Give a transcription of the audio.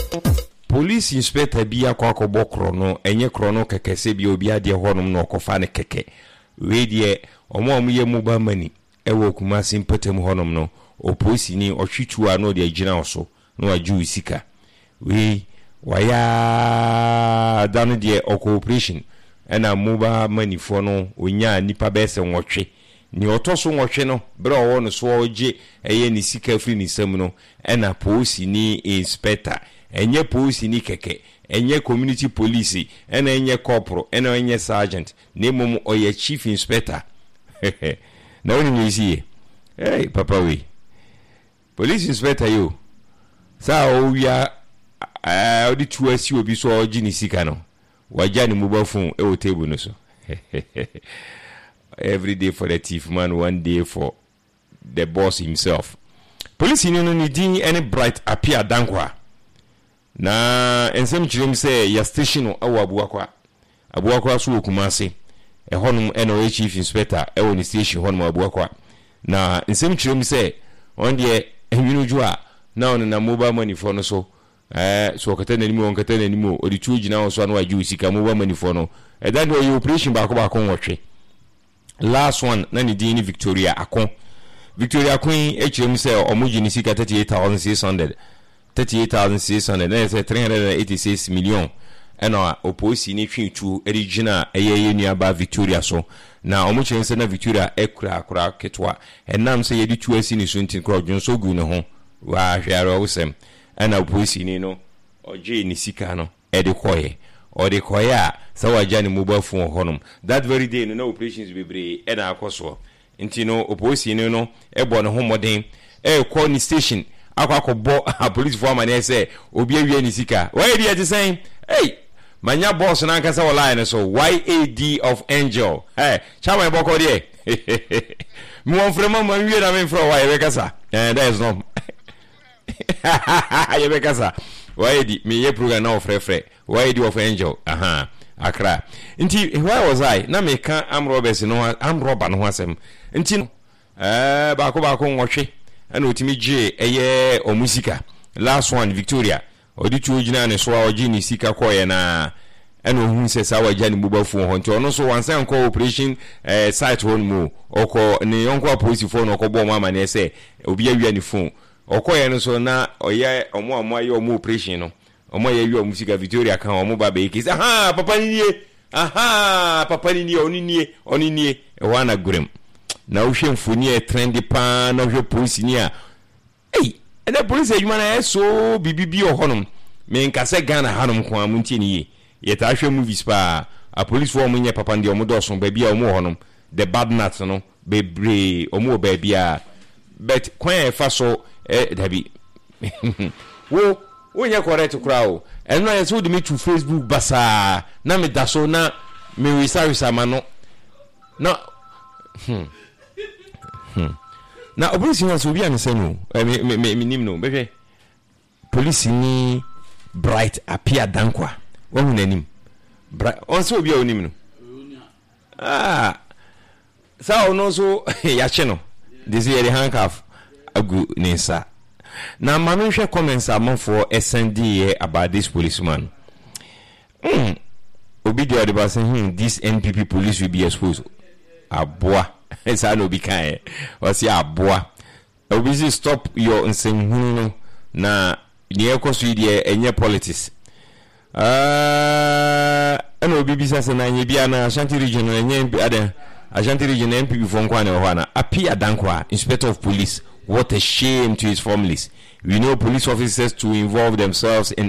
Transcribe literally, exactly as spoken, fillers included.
police inspector bi akwa akobọ krono enye krono kekese bi obi ade honum no kofa ne keke we die omo omo ye mobile money ewo kuma simpetem honum no oposi ni ohwitwu ano de agina oso no aju sika we waya dano de cooperation ena mobile money for no onya nipa bese nwotwe ni otoso nwotwe no bra owo no so oje eye ni sika firi ni sam no ena posi ni inspector enye police ni keke enye community police ena enye corporal ena enye sergeant nemum oye chief inspector na woni ni sie hey papa we police inspector yo sa o wia eh odi tuasi obi so oji ni sika no waja ni mobile phone e o table no so every day for the thief man, one day for the boss himself. Police ni no ni din any bright appear dankwa na ensem chirem say ya station no awu abuakwa abuakwa so okumase e honum eno chief inspector e woni station honum abuakwa na ensem chirem say on de enwinu a na on na mobile money for no so eh so okata na nimu onkata na nimu odi tu gina on so anu aju sika mobile money for no e dan do operation ba ko ba ko nwotwe last one na ni din ni Victoria Akon Victoria Queen H M say omuji ni sika thirty-eight thousand six hundred thirty-eight thousand six hundred na say three hundred eighty-six million ena oposi ni twintu original eyeye nuaba Victoria so na omuchi nse na Victoria ekura akura ketwa enam say yedi tuasi ni so ntin kro dwon so gu ne ho wa hware wosem ena oposi ni no oje ni sika no ede koye ode koye a sawaja ni mobile phone honum that very day no operations bebre ena akoso nti no oposi ni no ebo ne ho moden e call ni station akwakobo police former na say obi awie ni sika why dey the same hey manya boss na nkasa wala ene so Y A D of angel hey chama e boko dey me won frema ma wie na me fro why we kasa and there is no ye be kasa Y A D me ye program na ofrefre Y A D of angel aha akra nti why was I na me kan am robbers no am robber no asem nti eh ba ko ba ko nwotwe ana otimi je eye omusika last one Victoria odi tu ogina ne so oji ni sika koye na ana ohun se sa waja ni mobile phone ho nti ono so wansa nko operation eh site one mu oko ne yonko police phone oko bo mama na se obi awia ni phone okoye no so na oye omo omo aye omo operation no omo ye wi omusika Victoria kan omo ba be kisa aha papa ni nie aha papa ni nie oni nie oni nie e wana gurem na uhwe mfoni e trendy pa na uhwe police ni a eh ene police adwuma na eso bibibi ohonum me nkase Ghana hanum kwa muntie ni ye yeta ahwe movies pa a police for munye papa ndi omodoso ba bia omo honum the bad nuts no bebre omo ba bia but kwan e fa so eh dabi wo wonya correct crowd eno ye so de me to Facebook basa na me daso na me wisawisa ma no na hmm Hmm. Na obrisi na so bi an se no me me me nim no behwe police ni bright appear dankwa wo hu nanim bright on so bi onim no ah sa ono so ya che no this year the handcuff agu nisa na manu hwe comments among for S N D about this policeman hmm obi dey the person hmm this N P P police will be exposed aboa esa no bi kan wasi aboa obi stop your nsenhunu no na ni ekoso die enye politics ah ana obi bisa se na nye bia na Ashanti region enye ade Ashanti region M P P for nkwane ho na apia dankwa inspector of police. What a shame to his families. We know police officers to involve themselves in